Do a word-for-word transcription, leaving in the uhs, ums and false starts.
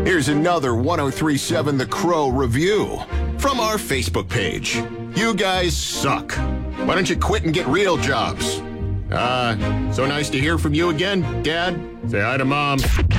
Here's another one oh three point seven The Crow review from our Facebook page. You guys suck. Why don't you quit and get real jobs? Uh, so nice to hear from you again, Dad. Say hi to Mom.